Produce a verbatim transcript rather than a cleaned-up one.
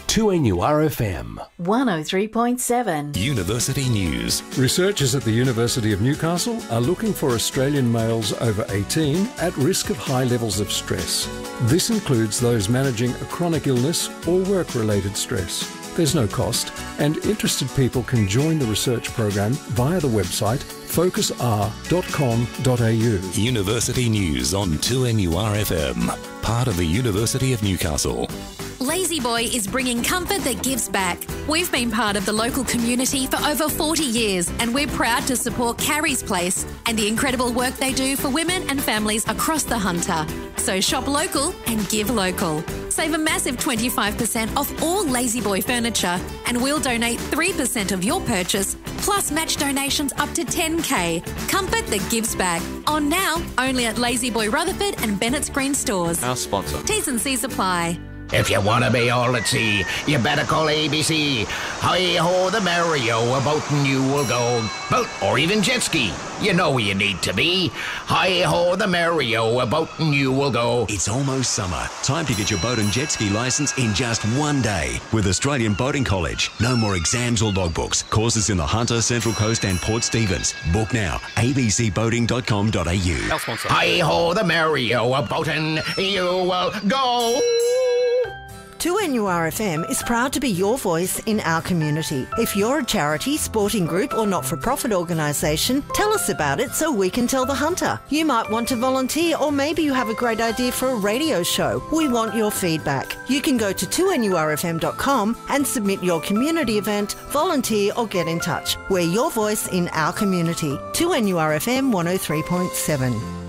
two N U R F M one oh three point seven. University News. Researchers at the University of Newcastle are looking for Australian males over eighteen at risk of high levels of stress. This includes those managing a chronic illness or work-related stress. There's no cost, and interested people can join the research program via the website focus r dot com dot a u. University News on two N U R F M, part of the University of Newcastle. La-Z-Boy is bringing comfort that gives back. We've been part of the local community for over forty years, and we're proud to support Carrie's Place and the incredible work they do for women and families across the Hunter. So shop local and give local. Save a massive twenty-five percent off all La-Z-Boy furniture, and we'll donate three percent of your purchase, plus match donations up to ten K. Comfort that gives back. On now, only at La-Z-Boy Rutherford and Bennett's Green stores. Our sponsor. T's and C's apply. If you want to be all at sea, you better call A B C. Hi-ho, the merry-o, a boatin' you will go. Boat or even jet ski, you know where you need to be. Hi-ho, the merry-o, a boatin' you will go. It's almost summer. Time to get your boat and jet ski licence in just one day with Australian Boating College. No more exams or logbooks. Courses in the Hunter, Central Coast and Port Stephens. Book now. a b c boating dot com dot a u. Hi-ho, the merry-o, a boatin' you will go. two N U R F M is proud to be your voice in our community. If you're a charity, sporting group or not-for-profit organisation, tell us about it so we can tell the Hunter. You might want to volunteer, or maybe you have a great idea for a radio show. We want your feedback. You can go to two N U R F M dot com and submit your community event, volunteer or get in touch. We're your voice in our community. two N U R F M one oh three point seven.